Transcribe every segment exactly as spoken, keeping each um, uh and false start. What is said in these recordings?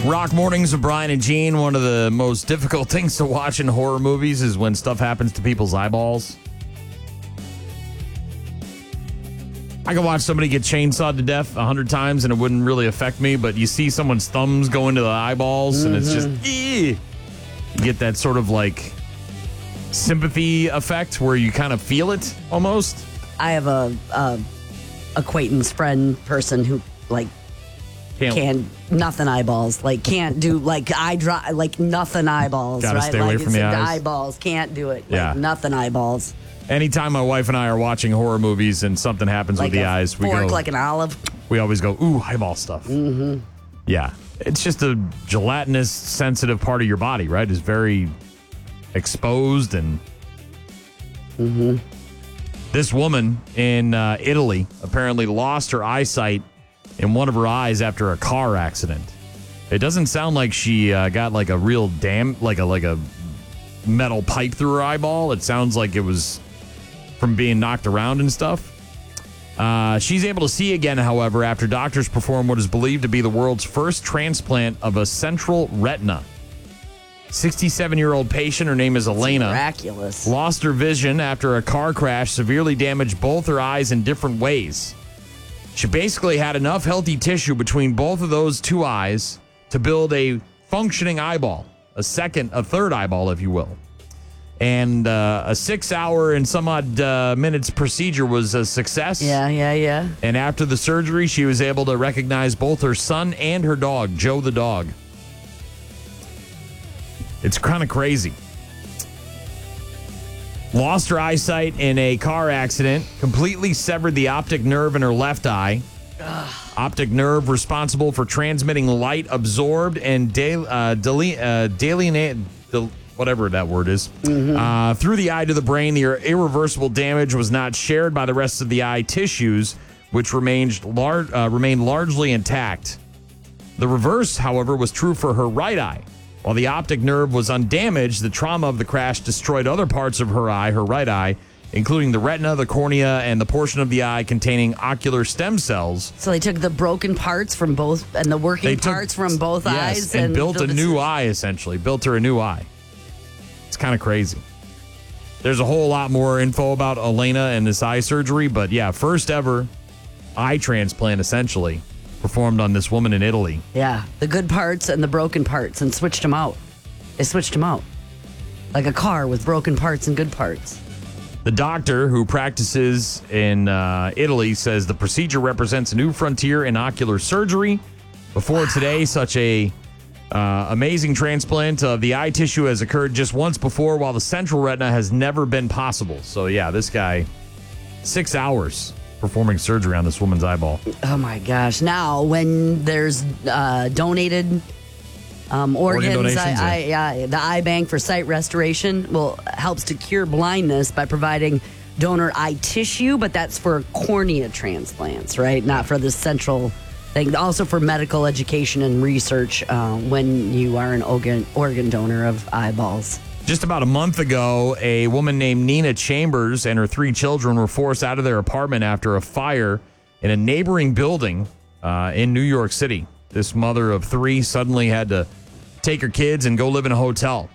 Rock Mornings with Brian and Gene. One of the most difficult things to watch in horror movies is when stuff happens to people's eyeballs. I could watch somebody get chainsawed to death a hundred times and it wouldn't really affect me, but you see someone's thumbs go into the eyeballs mm-hmm. and it's just, eh. You get that sort of like sympathy effect where you kind of feel it almost. I have a, a acquaintance, friend, person who like can't, can't nothing eyeballs, like can't do like eye dry, like nothing eyeballs. Gotta right? stay like away from the eyes. Eyeballs can't do it. Like, yeah, nothing eyeballs. Anytime my wife and I are watching horror movies and something happens like with the a eyes, we fork, go like an olive. We always go, ooh, eyeball stuff. Mm-hmm. Yeah, it's just a gelatinous, sensitive part of your body, right? It's very exposed and. Mm-hmm. This woman in uh, Italy apparently lost her eyesight in one of her eyes after a car accident. It doesn't sound like she uh, got like a real dam, like a like a metal pipe through her eyeball. It sounds like it was from being knocked around and stuff. Uh, she's able to see again, however, after doctors perform what is believed to be the world's first transplant of a central retina. sixty-seven-year-old patient, her name is Elena, miraculous. Lost her vision after a car crash severely damaged both her eyes in different ways. She basically had enough healthy tissue between both of those two eyes to build a functioning eyeball, a second, a third eyeball, if you will. And uh, a six-hour and some odd uh, minutes procedure was a success. Yeah, yeah, yeah. And after the surgery, she was able to recognize both her son and her dog, Joe the dog. It's kind of crazy. Lost her eyesight in a car accident, completely severed the optic nerve in her left eye. Ugh. Optic nerve responsible for transmitting light absorbed and de- uh, dele- uh, delineate, del- whatever that word is, mm-hmm. uh, through the eye to the brain. The irreversible damage was not shared by the rest of the eye tissues, which remained, lar- uh, remained largely intact. The reverse, however, was true for her right eye. While the optic nerve was undamaged, the trauma of the crash destroyed other parts of her eye, her right eye, including the retina, the cornea, and the portion of the eye containing ocular stem cells. So they took the broken parts from both and the working took, parts from both yes, eyes and, and built a new is- eye, essentially. Built her a new eye. It's kind of crazy. There's a whole lot more info about Elena and this eye surgery, but yeah, first ever eye transplant, essentially, performed on this woman in Italy. Yeah, the good parts and the broken parts, and switched them out. They switched them out. Like a car with broken parts and good parts. The doctor who practices in uh, Italy says the procedure represents a new frontier in ocular surgery. Before wow. today, such a uh, amazing transplant of the eye tissue has occurred just once before, while the central retina has never been possible. So yeah, this guy, six hours performing surgery on this woman's eyeball. Oh my gosh. Now, when there's uh, donated um, organs, Organ I, I, I, the eye bank for sight restoration will helps to cure blindness by providing donor eye tissue, but that's for cornea transplants, right? Not for the central thing. Also for medical education and research uh, when you are an organ, organ donor of eyeballs. Just about a month ago, a woman named Nina Chambers and her three children were forced out of their apartment after a fire in a neighboring building uh, in New York City. This mother of three suddenly had to take her kids and go live in a hotel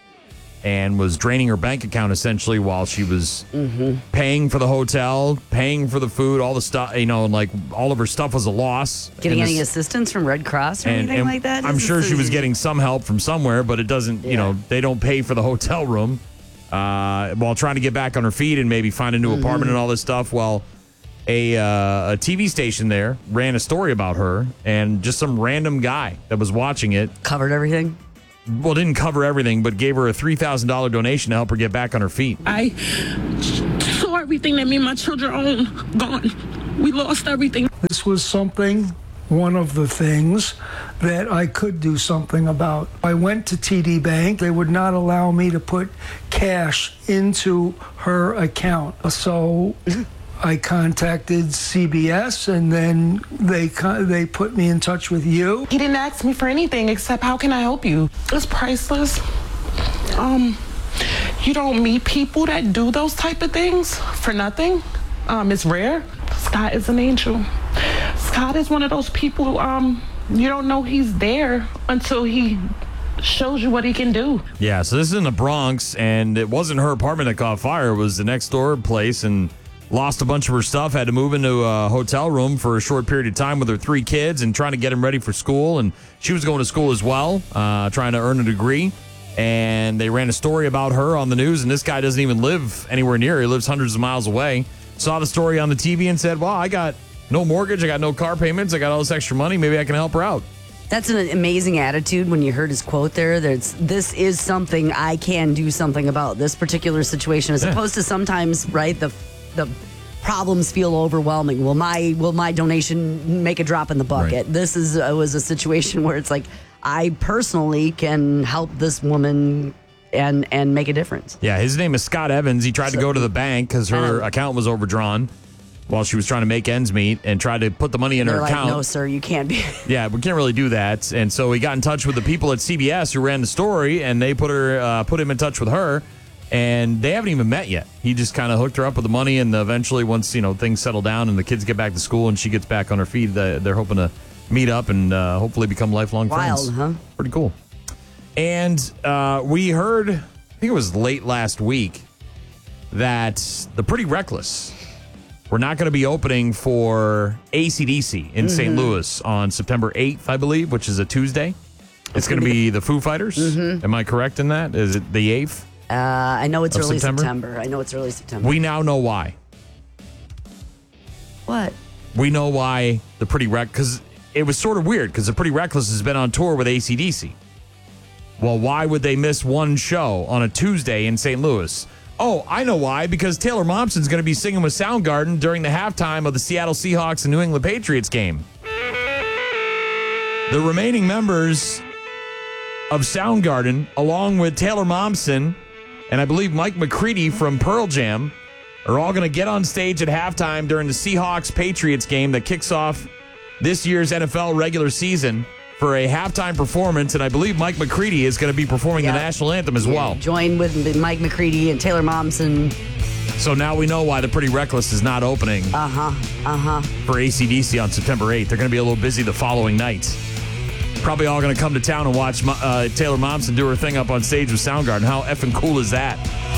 and was draining her bank account essentially while she was mm-hmm. paying for the hotel, paying for the food, all the stuff, you know, and like all of her stuff was a loss. Getting and any this, assistance from Red Cross or and, anything and like that? I'm Is sure this she a- was getting some help from somewhere, but it doesn't, Yeah. you know, they don't pay for the hotel room uh, while trying to get back on her feet and maybe find a new Mm-hmm. apartment and all this stuff. Well, a, uh, a T V station there ran a story about her, and just some random guy that was watching it Covered everything? well, didn't cover everything, but gave her a three thousand dollars donation to help her get back on her feet. I saw everything that me and my children own gone. We lost everything. This was something, one of the things that I could do something about. I went to T D Bank. They would not allow me to put cash into her account. So I contacted C B S, and then they con- they put me in touch with you. He didn't ask me for anything except how can I help you? It's priceless. Um, you don't meet people that do those type of things for nothing. Um, it's rare. Scott is an angel. Scott is one of those people um You don't know he's there until he shows you what he can do. Yeah, so this is in the Bronx, and it wasn't her apartment that caught fire. It was the next door place, and lost a bunch of her stuff, had to move into a hotel room for a short period of time with her three kids and trying to get them ready for school. And she was going to school as well, uh, trying to earn a degree. And they ran a story about her on the news, and this guy doesn't even live anywhere near. He lives hundreds of miles away. Saw the story on the T V and said, well, I got no mortgage, I got no car payments, I got all this extra money, maybe I can help her out. That's an amazing attitude when you heard his quote there. There's, this is something I can do something about, this particular situation, as Yeah. opposed to sometimes, right, the the problems feel overwhelming. Will my will my donation make a drop in the bucket? Right. This is uh, was a situation where it's like, I personally can help this woman and and make a difference. Yeah, his name is Scott Evans. He tried So- to go to the bank because her And- account was overdrawn while she was trying to make ends meet and tried to put the money in They're her like, account. no, sir, you can't be. Yeah, we can't really do that. And so he got in touch with the people at C B S who ran the story, and they put her, uh, put him in touch with her. And they haven't even met yet. He just kind of hooked her up with the money, and eventually, once you know things settle down and the kids get back to school and she gets back on her feet, they're hoping to meet up and uh, hopefully become lifelong Wild, friends. huh? Pretty cool. And uh, we heard, I think it was late last week, that the Pretty Reckless were not going to be opening for A C D C in Saint Louis on September eighth, I believe, which is a Tuesday. It's going to be the Foo Fighters. Am I correct in that? Is it the eighth? Uh, I know it's Of early September? September. I know it's early September. We now know why. what? We know why the Pretty Rec, because it was sort of weird because the Pretty Reckless has been on tour with A C D C. Well, why would they miss one show on a Tuesday in Saint Louis? Oh, I know why, because Taylor Momsen's going to be singing with Soundgarden during the halftime of the Seattle Seahawks and New England Patriots game. The remaining members of Soundgarden, along with Taylor Momsen and I believe Mike McCready from Pearl Jam, are all going to get on stage at halftime during the Seahawks-Patriots game that kicks off this year's N F L regular season for a halftime performance, and I believe Mike McCready is going to be performing Yeah. the national anthem as well. Joined with Mike McCready and Taylor Momsen. So now we know why the Pretty Reckless is not opening Uh-huh, uh-huh. for A C D C on September eighth. They're going to be a little busy the following night. Probably all going to come to town and watch uh, Taylor Momsen do her thing up on stage with Soundgarden. How effing cool is that?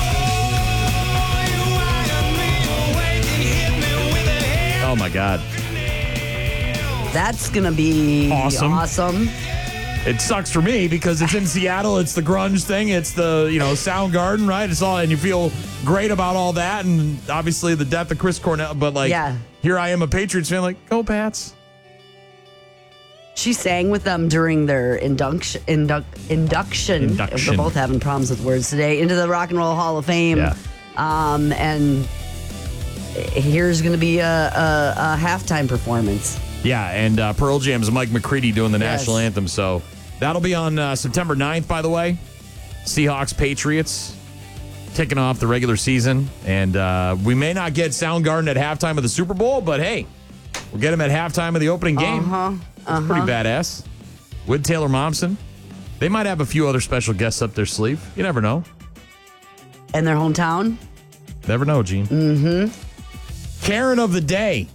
Oh, my God. That's going to be Awesome. awesome. It sucks for me because it's in Seattle. It's the grunge thing. It's the, you know, Soundgarden, right? It's all, and you feel great about all that. And obviously the death of Chris Cornell. But, like, Yeah. here I am, a Patriots fan, like, go Pats. She sang with them during their induction. Induc, induction. Induction. We're both having problems with words today. Into the Rock and Roll Hall of Fame. Yeah. Um, and here's going to be a, a, a halftime performance. Yeah, and uh, Pearl Jam's Mike McCready doing the Yes. national anthem. So that'll be on uh, September ninth, by the way. Seahawks, Patriots, kicking off the regular season. And uh, we may not get Soundgarden at halftime of the Super Bowl, but hey, we'll get them at halftime of the opening game. Uh-huh. That's pretty badass. With Taylor Momsen. They might have a few other special guests up their sleeve. You never know. In their hometown. Never know, Gene. Mm-hmm. Karen of the day.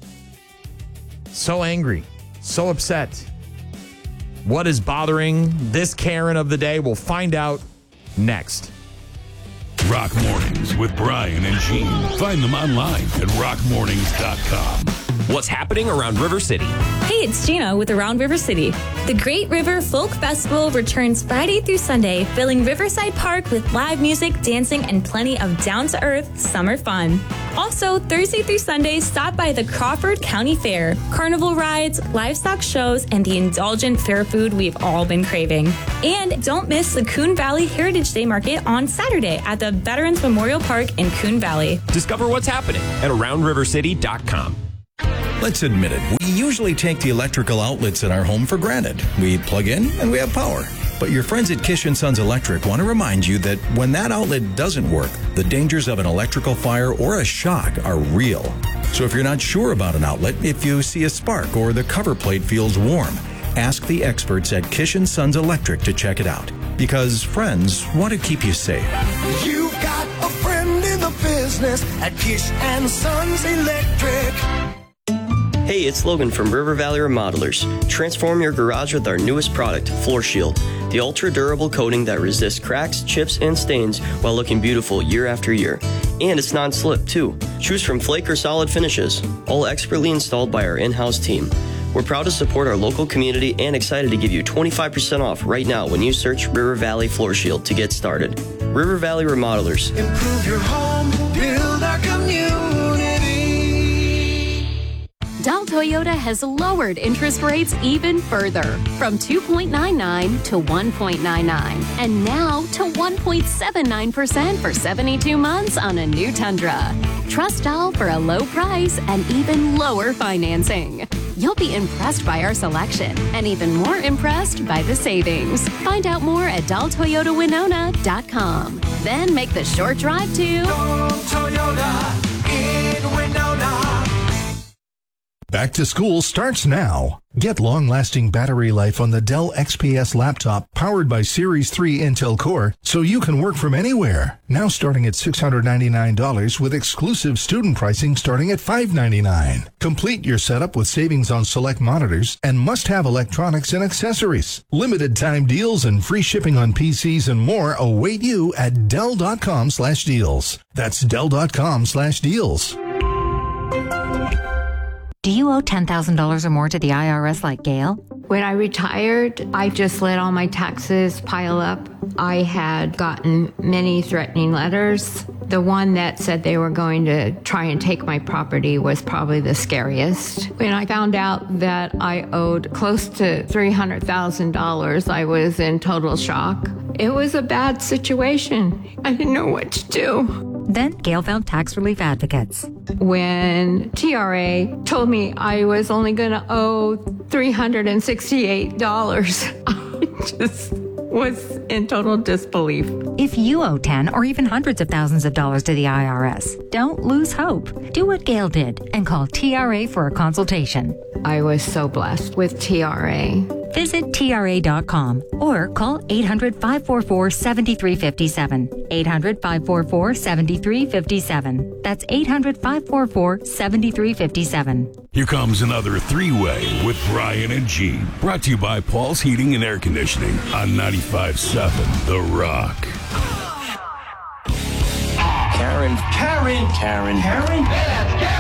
So angry. So upset. What is bothering this Karen of the day? We'll find out next. Rock Mornings with Brian and Gene. Find them online at rock mornings dot com. What's happening around River City? Hey, it's Gina with Around River City. The Great River Folk Festival returns Friday through Sunday, filling Riverside Park with live music, dancing, and plenty of down-to-earth summer fun. Also, Thursday through Sunday, stop by the Crawford County Fair. Carnival rides, livestock shows, and the indulgent fair food we've all been craving. And don't miss the Coon Valley Heritage Day Market on Saturday at the Veterans Memorial Park in Coon Valley. Discover what's happening at around river city dot com. Let's admit it, we usually take the electrical outlets in our home for granted. We plug in and we have power. But your friends at Kish and Sons Electric want to remind you that when that outlet doesn't work, the dangers of an electrical fire or a shock are real. So if you're not sure about an outlet, if you see a spark or the cover plate feels warm, ask the experts at Kish and Sons Electric to check it out. Because friends want to keep you safe. You've got a friend in the business at Kish and Sons Electric. Hey, it's Logan from River Valley Remodelers. Transform your garage with our newest product, Floor Shield, the ultra-durable coating that resists cracks, chips, and stains while looking beautiful year after year. And it's non-slip, too. Choose from flake or solid finishes, all expertly installed by our in-house team. We're proud to support our local community and excited to give you twenty-five percent off right now when you search River Valley Floor Shield to get started. River Valley Remodelers. Improve your home, build our community. Dell Toyota has lowered interest rates even further from two point nine nine to one point nine nine and now to one point seven nine percent for seventy-two months on a new Tundra. Trust Dell for a low price and even lower financing. You'll be impressed by our selection and even more impressed by the savings. Find out more at Dell Toyota Winona dot com. Then make the short drive to Toyota in Winona. Back to school starts now. Get long-lasting battery life on the Dell X P S laptop powered by Series three Intel Core so you can work from anywhere. Now starting at six hundred ninety-nine dollars with exclusive student pricing starting at five hundred ninety-nine dollars. Complete your setup with savings on select monitors and must-have electronics and accessories. Limited time deals and free shipping on P Cs and more await you at Dell.com slash deals. That's Dell.com slash deals. Do you owe ten thousand dollars or more to the I R S like Gail? When I retired, I just let all my taxes pile up. I had gotten many threatening letters. The one that said they were going to try and take my property was probably the scariest. When I found out that I owed close to three hundred thousand dollars, I was in total shock. It was a bad situation. I didn't know what to do. Then Gail found tax relief advocates. When T R A told me I was only going to owe three hundred sixty-eight dollars, I just was in total disbelief. If you owe ten or even hundreds of thousands of dollars to the I R S, don't lose hope. Do what Gail did and call T R A for a consultation. I was so blessed with T R A. Visit T R A dot com or call eight hundred, five four four, seven three five seven. eight hundred, five four four, seven three five seven. That's eight hundred, five four four, seven three five seven. Here comes another three-way with Brian and Gene. Brought to you by Paul's Heating and Air Conditioning on ninety-five point seven The Rock. Karen. Karen. Karen. Karen.